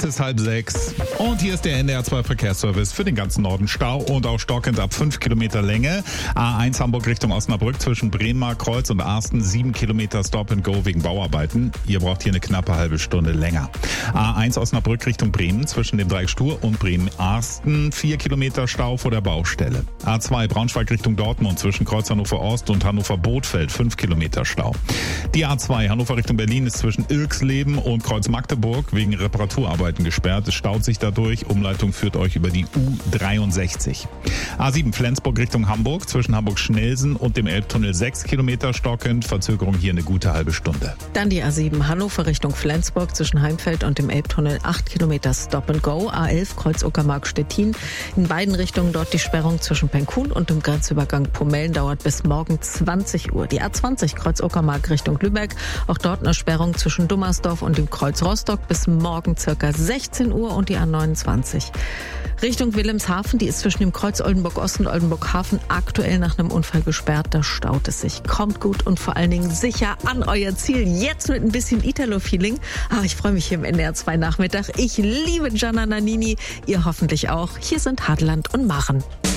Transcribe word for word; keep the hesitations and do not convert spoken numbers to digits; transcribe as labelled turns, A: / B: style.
A: Es ist halb sechs und hier ist der N D R zwei Verkehrsservice für den ganzen Norden. Stau und auch stockend ab fünf Kilometer Länge. A eins Hamburg Richtung Osnabrück zwischen Bremen-Markkreuz und Arsten sieben Kilometer Stop and Go wegen Bauarbeiten. Ihr braucht hier eine knappe halbe Stunde länger. A eins Osnabrück Richtung Bremen zwischen dem Dreieck Stur und Bremen-Arsten vier Kilometer Stau vor der Baustelle. A zwei Braunschweig Richtung Dortmund zwischen Kreuz Hannover Ost und Hannover Bothfeld fünf Kilometer Stau. Die A zwei Hannover Richtung Berlin ist zwischen Ilksleben und Kreuz Magdeburg wegen Reparaturarbeiten gesperrt. Es staut sich dadurch. Umleitung führt euch über die U dreiundsechzig. A sieben Flensburg Richtung Hamburg zwischen Hamburg-Schnelsen und dem Elbtunnel sechs Kilometer stockend. Verzögerung hier eine gute halbe Stunde.
B: Dann die A sieben Hannover Richtung Flensburg zwischen Heimfeld und dem Elbtunnel acht Kilometer Stop and Go. A elf Kreuz Uckermark-Stettin. In beiden Richtungen dort die Sperrung zwischen Penkhuhn und dem Grenzübergang Pomellen dauert bis morgen zwanzig Uhr. Die A zwanzig Kreuz Uckermark Richtung Lübeck. Auch dort eine Sperrung zwischen Dummersdorf und dem Kreuz Rostock bis morgen circa sechzehn Uhr. Und die A neunundzwanzig Richtung Wilhelmshaven, die ist zwischen dem Kreuz Oldenburg Ost und Oldenburg Hafen aktuell nach einem Unfall gesperrt. Da staut es sich. Kommt gut und vor allen Dingen sicher an euer Ziel. Jetzt mit ein bisschen Italo-Feeling. Ach, ich freue mich hier im N D R zwei Nachmittag. Ich liebe Gianna Nannini. Ihr hoffentlich auch. Hier sind Hadeland und Maren.